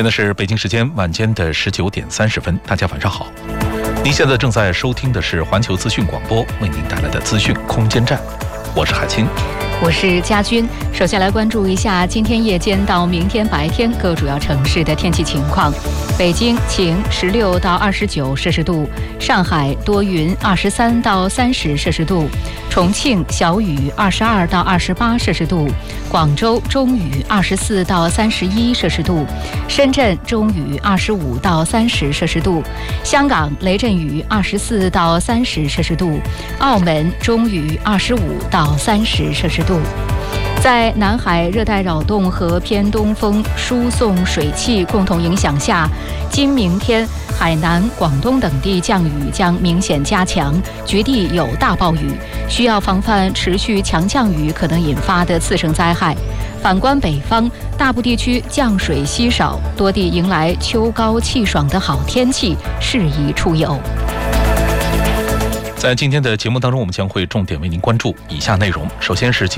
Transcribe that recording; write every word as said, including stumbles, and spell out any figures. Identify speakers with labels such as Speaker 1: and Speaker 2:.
Speaker 1: 现在是北京时间晚间的十九点三十分，大家晚上好。您现在正在收听的是环球资讯广播为您带来的资讯空间站，我是海清，
Speaker 2: 我是佳君。首先来关注一下今天夜间到明天白天各主要城市的天气情况。北京晴，十六到二十九摄氏度；上海多云，二十三到三十摄氏度；重庆小雨，二十二到二十八摄氏度；广州中雨，二十四到三十一摄氏度；深圳中雨，二十五到三十摄氏度；香港雷阵雨，二十四到三十摄氏度；澳门中雨，二十五到三十摄氏度。在南海热带扰动和偏东风输送水汽共同影响下，今明天海南、广东等地降雨将明显加强，局地有大暴雨，需要防范持续强降雨可能引发的次生灾害。反观北方，大部地区降水稀少，多地迎来秋高气爽的好天气，适宜出游。
Speaker 1: 在今天的节目当中，我们将会重点为您关注以下内容。首先是今